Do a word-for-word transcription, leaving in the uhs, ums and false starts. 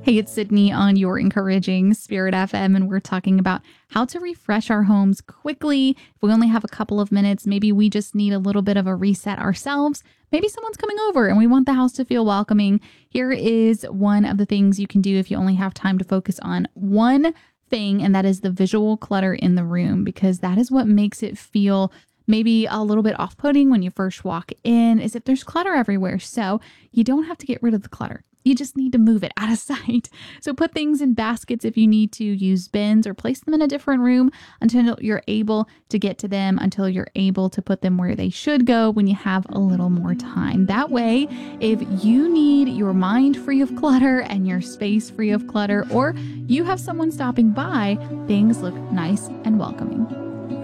Hey, it's Sydney on your Encouraging Spirit F M, and we're talking about how to refresh our homes quickly. If we only have a couple of minutes, maybe we just need a little bit of a reset ourselves. Maybe someone's coming over and we want the house to feel welcoming. Here is one of the things you can do if you only have time to focus on one thing, and that is the visual clutter in the room, because that is what makes it feel maybe a little bit off-putting when you first walk in, is if there's clutter everywhere. So you don't have to get rid of the clutter. You just need to move it out of sight. So put things in baskets if you need to, use bins, or place them in a different room until you're able to get to them, until you're able to put them where they should go when you have a little more time. That way, if you need your mind free of clutter and your space free of clutter, or you have someone stopping by, things look nice and welcoming.